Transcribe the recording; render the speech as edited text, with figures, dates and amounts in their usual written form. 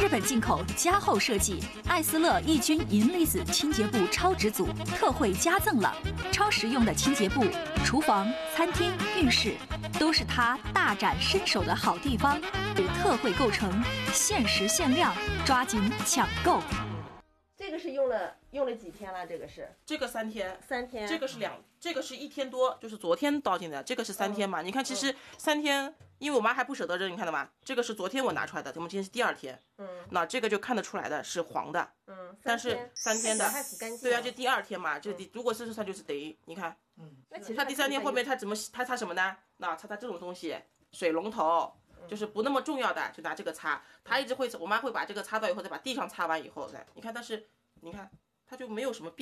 日本进口加厚设计，艾斯乐抑菌银离子清洁布超值组特惠加赠了，超实用的清洁布，厨房、餐厅、浴室都是它大展身手的好地方。特惠购成，限时限量，抓紧抢购。 这个是用了几天了？这个 3天 ，3天。 这个是1天多，就是昨天倒进的，这个是3天嘛。你看，其实3天，因为我妈还不舍得扔，你看到吗？这个是昨天我拿出来的，我们今天是第2天。那这个就看得出来的是黄的。但是3天的，对啊，这第2天嘛，如果是算就是等于你看， 那其实它第3天后面它擦什么呢？那擦这种东西，水龙头。就是不那么重要的，就拿这个擦。他一直会，我妈会把这个擦到以后，再把地上擦完以后再，你看，但是你看，它就没有什么变。